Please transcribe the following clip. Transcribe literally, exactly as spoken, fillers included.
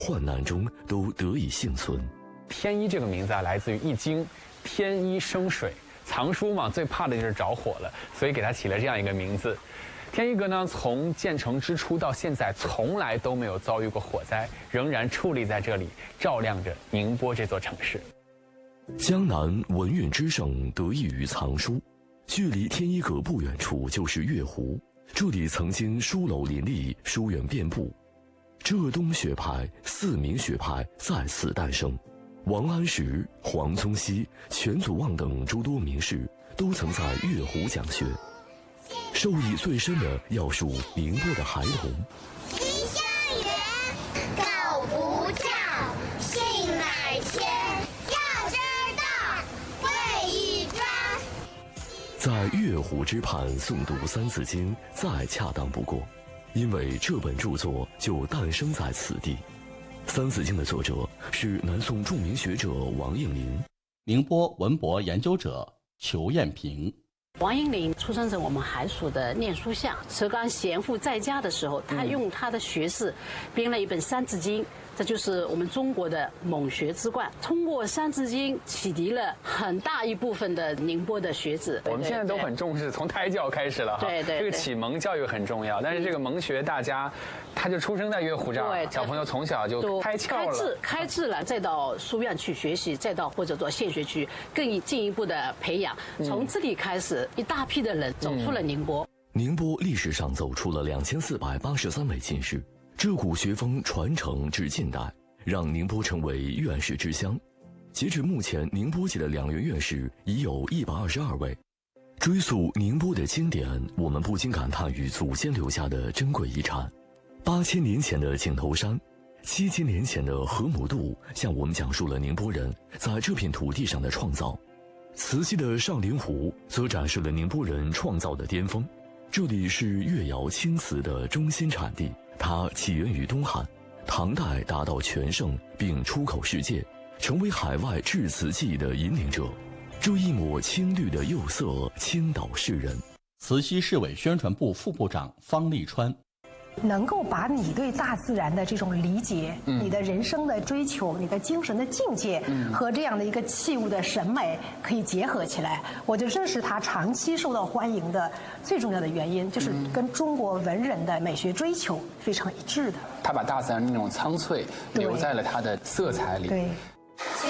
患难中都得以幸存。 天一这个名字啊，来自于《易经》，天一生水，藏书嘛，最怕的就是着火了，所以给它起了这样一个名字。天一阁呢，从建成之初到现在，从来都没有遭遇过火灾，仍然矗立在这里，照亮着宁波这座城市。 江南文运之盛得益于藏书，距离天一阁不远处就是月湖，这里曾经书楼林立，书院遍布。浙东学派、四民学派在此诞生，王安石、黄宗羲、全祖望等诸多名士都曾在月湖讲学。受益最深的要数宁波的孩童。 吉祥源，狗不叫，性乃迁，要知道，会易专。 在月湖之畔诵读《三字经》再恰当不过，因为这本著作就诞生在此地。《三字经》的作者是南宋著名学者王应麟， 宁波文博研究者裘艳萍。 王应麟出生在我们海蜀的念书巷。石刚贤父在家的时候，他用他的学识编了一本《三字经》，这就是我们中国的蒙学之冠。通过《三字经》启迪了很大一部分的宁波的学子。 我们现在都很重视，从胎教开始了哈。 对对， 这个启蒙教育很重要。但是这个蒙学大家，他就出生在月湖这儿，小朋友从小就开窍了， 开智开智了，再到书院去学习，再到或者到县学区更进一步的培养。从这里开始，一大批的人走出了宁波。 宁波历史上走出了两千四百八十三位进士，这股学风传承至近代，让宁波成为院士之乡。截至目前，宁波籍的两院院士已有一百二十二位。追溯宁波的经典，我们不禁感叹于祖先留下的珍贵遗产。八千年前的井头山，七千年前的河姆渡，向我们讲述了宁波人在这片土地上的创造。慈溪的上林湖则展示了宁波人创造的巅峰。这里是越窑青瓷的中心产地，它起源于东汉，唐代达到全盛并出口世界，成为海外制瓷技艺的引领者。这一抹青绿的釉色倾倒世人。 慈溪市委宣传部副部长方立川。 能够把你对大自然的这种理解、嗯、你的人生的追求、你的精神的境界、嗯、和这样的一个器物的审美可以结合起来，我觉得这是它长期受到欢迎的最重要的原因，就是跟中国文人的美学追求非常一致的。 他把大自然那种苍翠留在了他的色彩里。 对。